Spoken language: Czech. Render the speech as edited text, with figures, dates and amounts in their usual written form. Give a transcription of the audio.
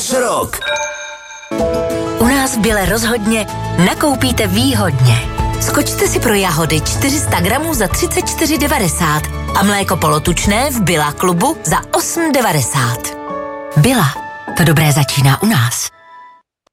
Rock. U nás v Bile rozhodně nakoupíte výhodně. Skočte si pro jahody 400 gramů za 34,90 a mléko polotučné v Billa klubu za 8,90. Billa, to dobré začíná u nás.